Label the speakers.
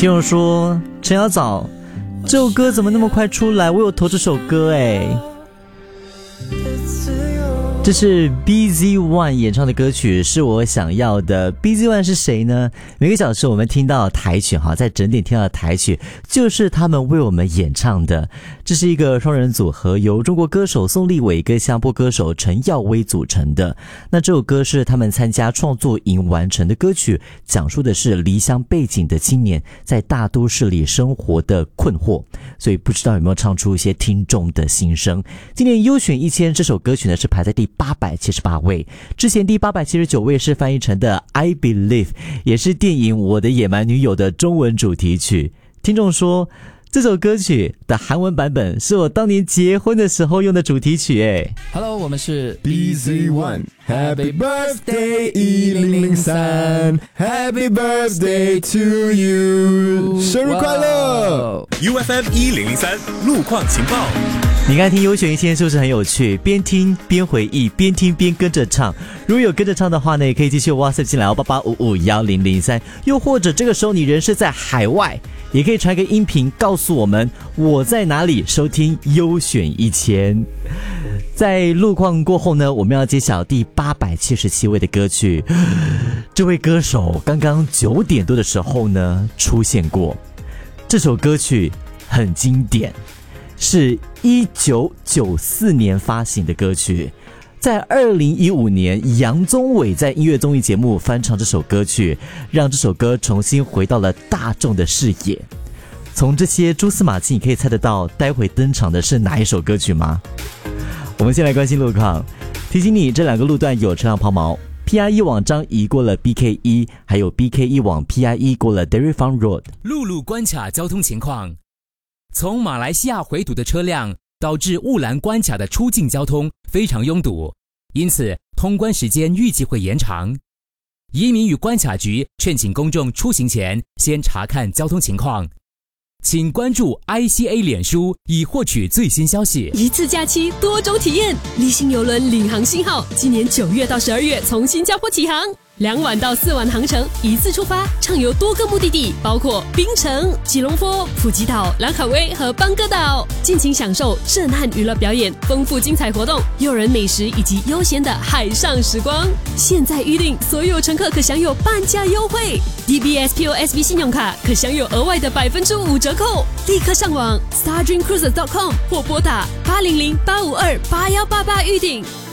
Speaker 1: 听众说，陈小早，这首歌怎么那么快出来？我有投这首歌哎。这是 BZ1 演唱的歌曲，是我想要的。BZ1 是谁呢？每个小时我们听到台曲在整点听到的台曲就是他们为我们演唱的。这是一个双人组合，由中国歌手宋立伟跟新加坡歌手陈耀威组成的。那这首歌是他们参加创作营完成的歌曲，讲述的是离乡背景的青年在大都市里生活的困惑，所以不知道有没有唱出一些听众的心声。今年优选1000这首歌曲呢是排在第878位，之前第879位是翻译成的 I Believe， 也是电影我的野蛮女友的中文主题曲。听众说这首歌曲的韩文版本是我当年结婚的时候用的主题曲诶。
Speaker 2: Hello， 我们是
Speaker 3: BZ1， Happy Birthday 1003 Happy Birthday to you， 生日快乐。
Speaker 4: UFM 1003路况情报。
Speaker 1: 你刚才听优选1000是不是很有趣？边听边回忆，边听边跟着唱。如果有跟着唱的话呢，也可以继续 WhatsApp 进来88551003，又或者这个时候你人是在海外，也可以传个音频告诉我们我在哪里收听优选1000。在路况过后呢，我们要揭晓第877位的歌曲。这位歌手刚刚9点多的时候呢出现过，这首歌曲很经典，是1994年发行的歌曲。在2015年，杨宗纬在音乐综艺节目翻唱这首歌曲，让这首歌重新回到了大众的视野。从这些蛛丝马迹，你可以猜得到待会登场的是哪一首歌曲吗？我们先来关心路况，提醒你这两个路段有车辆抛锚。PRE 往张移过了 BK1， 还有 BK1 往 PRE 过了 Dairy Farm Road。
Speaker 2: 陆路关卡交通情况，从马来西亚回堵的车辆导致雾兰关卡的出境交通非常拥堵，因此通关时间预计会延长。移民与关卡局劝请公众出行前先查看交通情况，请关注 ICA 脸书以获取最新消息。
Speaker 5: 一次假期多种体验，立新邮轮领航信号今年9月到12月从新加坡起航，2晚到4晚航程，一次出发，畅游多个目的地，包括槟城、吉隆坡、普吉岛、兰卡威和邦哥岛，尽情享受震撼娱乐表演、丰富精彩活动、诱人美食以及悠闲的海上时光。现在预订，所有乘客可享有半价优惠， DBS POSB 信用卡可享有额外的5%折扣。立刻上网 stardreamcruises.com 或拨打800-852-8188预订。